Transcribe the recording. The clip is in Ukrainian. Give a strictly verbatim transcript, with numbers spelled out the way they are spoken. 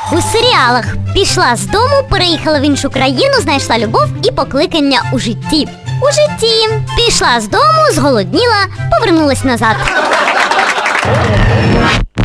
У серіалах пішла з дому, переїхала в іншу країну, знайшла любов і покликання у житті. У житті пішла з дому, зголодніла, повернулась назад.